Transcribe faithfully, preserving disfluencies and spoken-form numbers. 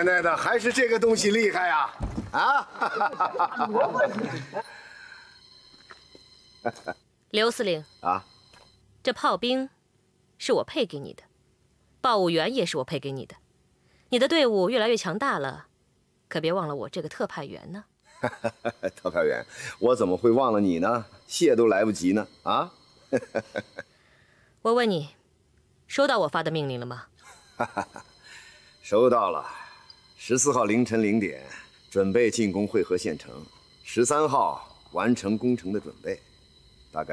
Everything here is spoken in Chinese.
奶的，还是这个东西厉害呀！啊！ 刘司令啊， 这炮兵是我配给你的，报务员也是我配给你的。你的队伍越来越强大了，可别忘了我这个特派员呢。 特派员，我怎么会忘了你呢？谢都来不及呢！啊！ 我问你，收到我发的命令了吗？ 收到了。十四号凌晨零点，准备进攻会合县城。十三号完成攻城的准备。